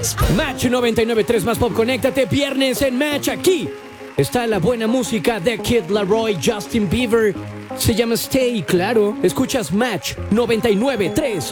Match 99.3 más pop, conéctate viernes en Match. Aquí está la buena música de Kid Laroi, Justin Bieber. Se llama Stay, claro. Escuchas Match 99.3.